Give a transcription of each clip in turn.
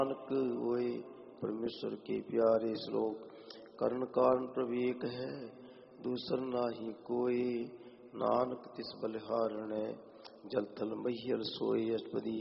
नानक होए परमेश्वर के प्यारे श्लोक। करण कारण प्रभु एक है, दूसर नाही कोई। नानक तिस बलिहारण, जल थल महीयल सोई। अष्टपदी।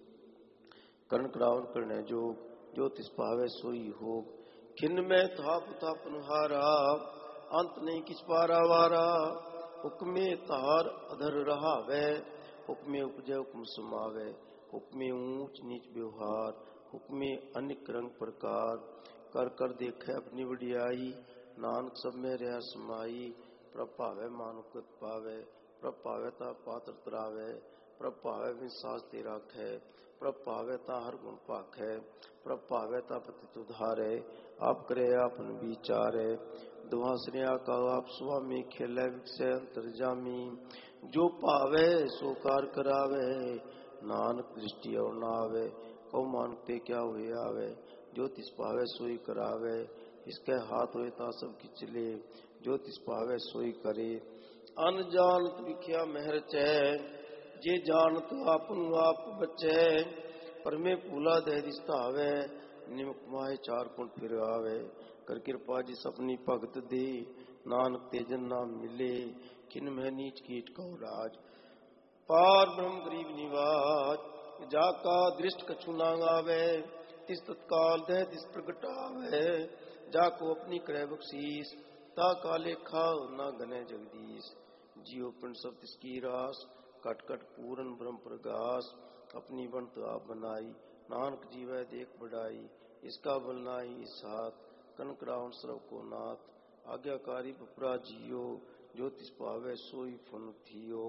कर्ण करावन करने जोग, जो तिस पावे सोई होग। खिन्न में थाप थापन हारा, अंत नहीं किस पारा वारा। हुक्मे तार अधर रहावे, हुक्मे उपजे हुक्म समावे। हुक्मे ऊंच नीच व्यवहार, हुक्मे अनेक रंग प्रकार। कर कर देखे अपनी वडियाई, नानक सब में रह समाई। प्रभ पावे मानुकत पावे, प्रभ पावे ता पात्र तरावे। प्रभ पावे विश्वास ते राखे, प्रभ पावे ता हर गुण पाखे। प्रभ पावे ता पतित उधारे, आप करे आपन विचारे। दुहासरिया का आप स्वामी, खेले विकसे अंतर्जामी। जो पावे सो कार करावे, नानक दृष्टि और नावे। कौ मानते क्या हुए आवे, जो तिस पावे सोई करावे। इसके हाथ हुए ता सब खिचले, जो तिस पावे सोई करे। अन जानत विख्या मेहर चै, जे जानत आपन आप बचे। पर में पूला दे दिस्तावे, निमक माहे चार कुंड फिर आवे। कर कृपा जिस अपनी भगत दे, नानक तेजन नाम मिले। खिन में नीच कीट कौ राज, पार ब्रह्म गरीब निवाज। जाका दृष्ट कछु ना आवे, तिस तत्काल दह दिस प्रगटावे। जाको अपनी करे बख्शीस, ता काले खाओ ना गने जगदीश। जियो पिंड सब तिसकी रास, कट कट पूरन ब्रह्म प्रगास। अपनी बनत आप बनाई, नानक जीवै देख बढ़ाई। इसका बल नाई इस हाथ, कनक रावण सर्व को नाथ। आज्ञाकारी बपरा जियो, जो तिस पावे सोई फुन थियो।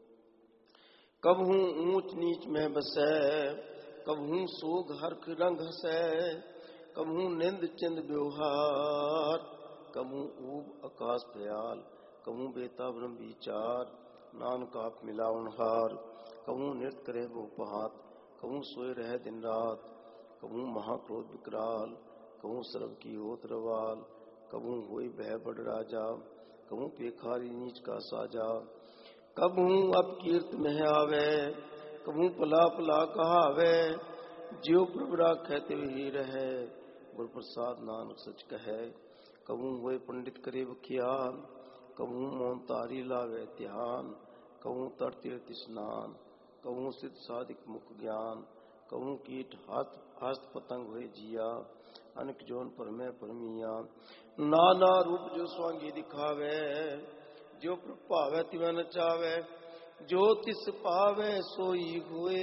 कबहू ऊंच नीच में बसै, कबहू सोग हर्ख रंग हसै। कबहू निंद चिंद व्यवहार, कबहू ऊब आकाश प्रयाल। कबहू बेता ब्रह्म विचार, नानक आप मिलावन हार। कबहू नृत्य करे बहुपहात, कबहू सोए रहे दिन रात। कबहू महाक्रोध विकराल, कबहू सर्व की होत रवाल। कबहू होई भय बड़ राजा, कबहू पेखारी नीच का साजा। कबहू अपकीर्त में आवे, कबहू पला पला कहावे। ज्यो प्रभु राखै त्यों ही रहे, गुर प्रसाद नानक सच कहे। कबहू होए पंडित करे बखियान, कबहू मौन तारी लावे ध्यान। कबहू तर तीर्थ स्नान, कबहू सिद्ध साधिक मुख ज्ञान। कबहू कीट हाथ हस्त पतंग हुए जिया, अनेक जोन पर में परमिया। नाना रूप जो स्वांगी दिखावे, जो प्रभावे तिवै नचावे। जो तिस पावे सोई हुए,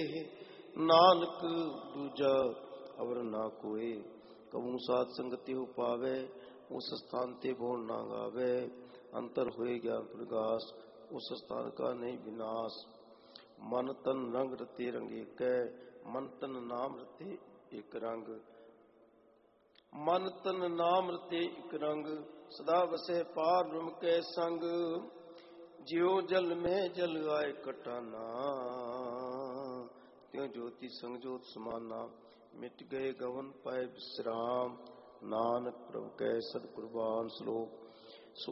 नानक दूजा अवर ना कोई। कबहू साध संगति हो पावे, उस स्थान ते बोल ना गावे। अंतर हुए ज्ञान प्रकाश, उस स्थान का नहीं विनाश। मन तन रंग रते रंग एक, मन तन नाम रते एक रंग। मन तन नाम रते एक रंग, सदा बसे पार ब्रह्म के संग। ज्यो जल में जल आए कटाना, त्यों ज्योति संग ज्योत समाना। मिट गए गवन पाए विश्राम, नानक प्रभु के सद कुर्बान। श्लोक।